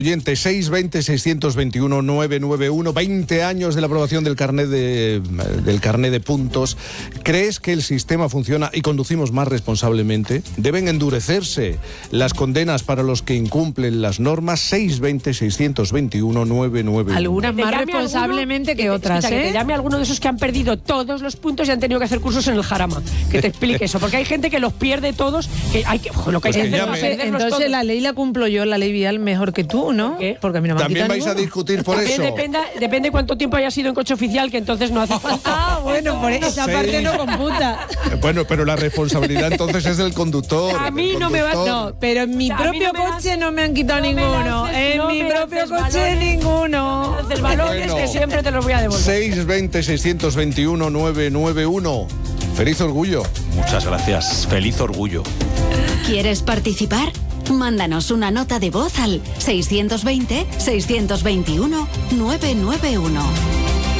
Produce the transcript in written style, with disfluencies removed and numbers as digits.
Oyente, 620-621-991, 20 años de la aprobación del carnet de puntos. ¿Crees que el sistema funciona y conducimos más responsablemente? ¿Deben endurecerse las condenas para los que incumplen las normas? 620-621-991. Algunas más responsablemente que otras, Que te llame alguno de esos que han perdido todos los puntos y han tenido que hacer cursos en el Jarama. Que te explique eso, porque hay gente que los pierde todos, que hay que... Lo que hay que hacer es perderlos entonces todos. la ley la cumplo yo, la ley vial, mejor que tú, ¿no? ¿Por qué? Porque a mí no me han También quitado vais a ninguno. discutir por eso. Depende cuánto tiempo haya sido en coche oficial, que entonces no hace falta. Ah, bueno, por esa parte no computa. Bueno, pero la responsabilidad entonces es del conductor. A mí no me va... No, pero en mi propio coche no me han quitado ninguno. En mi propio coche ninguno. El valor es que siempre te los voy a devolver. 620-621-991. Feliz orgullo. Muchas gracias. Feliz orgullo. ¿Quieres participar? Mándanos una nota de voz al 620-621-991.